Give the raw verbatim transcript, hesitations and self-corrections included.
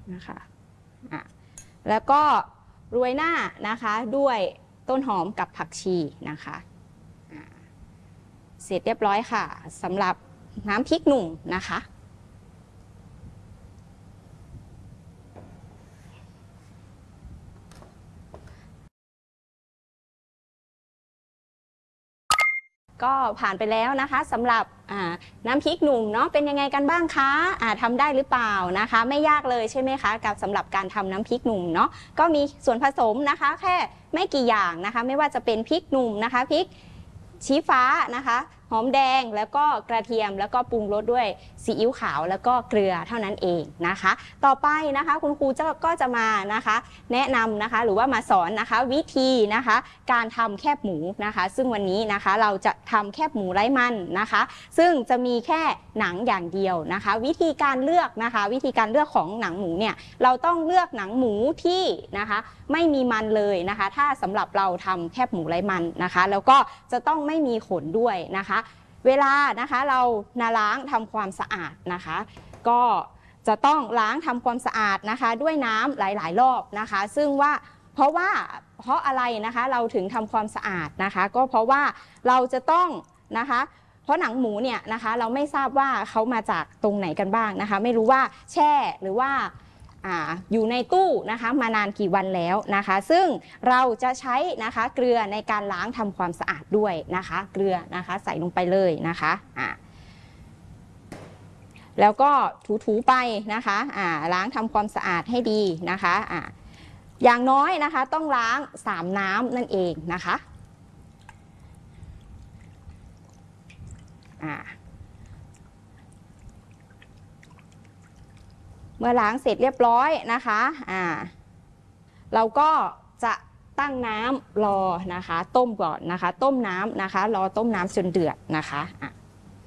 นะคะอ่ะแล้วก็โรยหน้านะคะด้วยต้นหอมกับผักชีนะคะเสร็จเรียบร้อยค่ะสำหรับน้ำพริกหนุ่มนะคะก็ผ่านไปแล้วนะคะสำหรับน้ำพริกหนุ่มเนาะเป็นยังไงกันบ้างคะทำได้หรือเปล่านะคะไม่ยากเลยใช่ไหมคะกับสำหรับการทำน้ำพริกหนุ่มเนาะก็มีส่วนผสมนะคะแค่ไม่กี่อย่างนะคะไม่ว่าจะเป็นพริกหนุ่มนะคะพริกชี้ฟ้านะคะหอมแดงแล้วก็กระเทียมแล้วก็ปรุงรสด้วยซีอิ๊วขาวแล้วก็เกลือเท่านั้นเองนะคะต่อไปนะคะคุณครูก็จะมานะคะแนะนำนะคะหรือว่ามาสอนนะคะวิธีนะคะการทำแคบหมูนะคะซึ่งวันนี้นะคะเราจะทำแคบหมูไร้มันนะคะซึ่งจะมีแค่หนังอย่างเดียวนะคะวิธีการเลือกนะคะวิธีการเลือกของหนังหมูเนี่ยเราต้องเลือกหนังหมูที่นะคะไม่มีมันเลยนะคะถ้าสำหรับเราทำแคบหมูไร้มันนะคะแล้วก็จะต้องไม่มีขนด้วยนะคะเวลานะคะเรานาล้างทำความสะอาดนะคะก็จะต้องล้างทำความสะอาดนะคะด้วยน้ำหลายๆรอบนะคะซึ่งว่าเพราะว่าเพราะอะไรนะคะเราถึงทำความสะอาดนะคะก็เพราะว่าเราจะต้องนะคะเพราะหนังหมูเนี่ยนะคะเราไม่ทราบว่าเขามาจากตรงไหนกันบ้างนะคะไม่รู้ว่าแช่หรือว่าออยู่ในตู้นะคะมานานกี่วันแล้วนะคะซึ่งเราจะใช้นะคะเกลือในการล้างทำความสะอาดด้วยนะคะเกลือนะคะใส่ลงไปเลยนะคะอ่าแล้วก็ถูๆไปนะคะอ่าล้างทำความสะอาดให้ดีนะคะอ่าอย่างน้อยนะคะต้องล้างสามน้ำนั่นเองนะคะอ่าเมื่อล้างเสร็จเรียบร้อยนะคะอ่าเราก็จะตั้งน้ำรอนะคะต้มก่อนนะคะต้มน้ำนะคะรอต้มน้ำจนเดือดนะคะอ่ะ